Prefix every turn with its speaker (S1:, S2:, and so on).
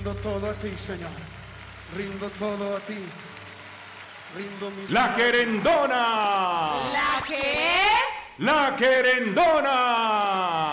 S1: rindo todo a ti, Señor. Rindo todo a ti. Rindo mi
S2: La querendona.
S3: ¿La qué?
S2: La querendona.